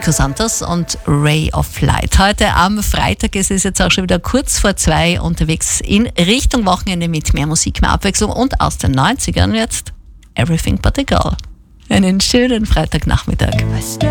Nico Santos und Ray of Light. Heute am Freitag ist es jetzt auch schon wieder kurz vor 2 unterwegs in Richtung Wochenende mit mehr Musik, mehr Abwechslung und aus den 90ern jetzt Everything But a Girl. Einen schönen Freitagnachmittag.